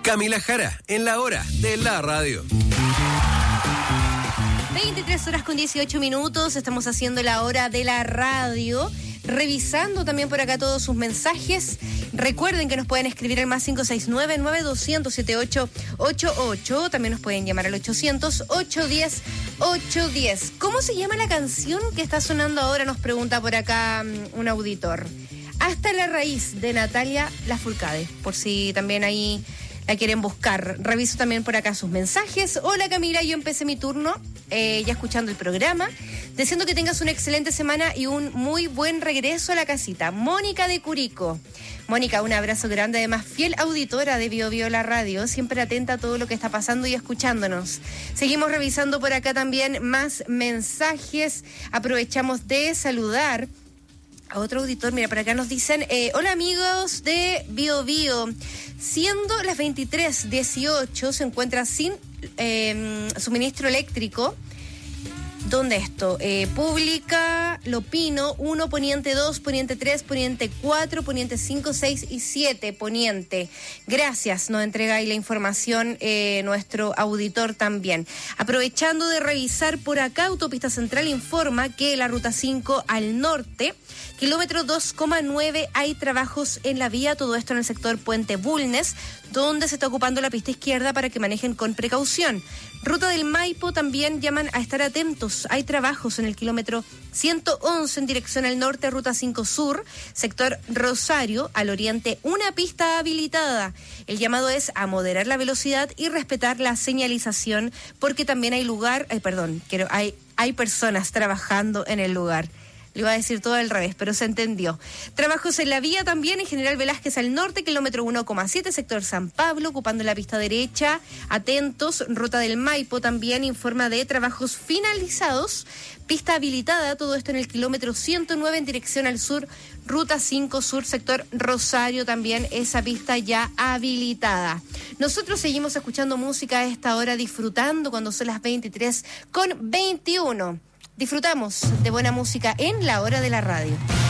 Camila Jara, en la hora de la radio. 23:18, estamos haciendo la hora de la radio, revisando también por acá todos sus mensajes. Recuerden que nos pueden escribir al más 569-9200-7888, también nos pueden llamar al 800-810-810. ¿Cómo se llama la canción que está sonando ahora? Nos pregunta por acá un auditor. Hasta la raíz, de Natalia Lafourcade, por si también ahí la quieren buscar. Reviso también por acá sus mensajes. Hola Camila, yo empecé mi turno ya escuchando el programa, deseando que tengas una excelente semana y un muy buen regreso a la casita. Mónica de Curico. Mónica, un abrazo grande, además fiel auditora de Bio Bio La Radio, siempre atenta a todo lo que está pasando y escuchándonos. Seguimos revisando por acá también más mensajes. Aprovechamos de saludar a otro auditor. Mira, por acá nos dicen, hola amigos de Bio Bio, siendo las 23:18 se encuentra sin suministro eléctrico. ¿Dónde esto? Pública, Lopino, 1, Poniente 2, Poniente 3, Poniente 4, Poniente 5, 6 y 7, Poniente. Gracias, nos entrega ahí la información nuestro auditor también. Aprovechando de revisar por acá, Autopista Central informa que la Ruta 5 al norte, kilómetro 2,9, hay trabajos en la vía, todo esto en el sector Puente Bulnes, donde se está ocupando la pista izquierda para que manejen con precaución. Ruta del Maipo también llaman a estar atentos. Hay trabajos en el kilómetro 111 en dirección al norte, Ruta 5 Sur, sector Rosario, al oriente, una pista habilitada. El llamado es a moderar la velocidad y respetar la señalización, porque también hay personas trabajando en el lugar. Le iba a decir todo al revés, pero se entendió. Trabajos en la vía también en General Velázquez al norte, kilómetro 1,7, sector San Pablo, ocupando la pista derecha. Atentos, Ruta del Maipo también informa de trabajos finalizados. Pista habilitada, todo esto en el kilómetro 109 en dirección al sur, Ruta 5 Sur, sector Rosario, también esa pista ya habilitada. Nosotros seguimos escuchando música a esta hora, disfrutando cuando son las 23:21. Disfrutamos de buena música en la hora de la radio.